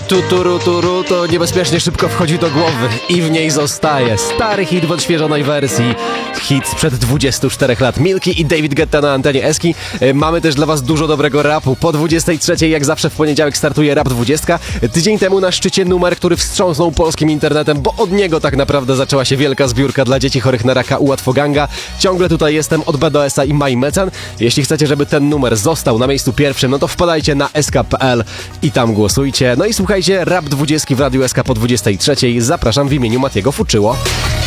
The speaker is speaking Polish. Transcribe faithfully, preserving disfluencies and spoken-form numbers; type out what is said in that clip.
Tuturu turu to niebezpiecznie szybko wchodzi do głowy i w niej zostaje. Stary hit w odświeżonej wersji. Hit sprzed dwudziestu czterech lat. Milki i David Guetta na antenie Eski. Mamy też dla was dużo dobrego rapu. Po dwudziestej trzeciej, jak zawsze w poniedziałek, startuje Rap dwadzieścia. Tydzień temu na szczycie numer, który wstrząsnął polskim internetem, bo od niego tak naprawdę zaczęła się wielka zbiórka dla dzieci chorych na raka u Łatwoganga. Ciągle tutaj jestem od B D S a i Mai Mecan. Jeśli chcecie, żeby ten numer został na miejscu pierwszym, no to wpadajcie na S K kropka P L i tam głosujcie. No i słuchajcie, Rap dwadzieścia w Radiu S K po dwudziestej trzeciej. Zapraszam w imieniu Matiego Fuczyło.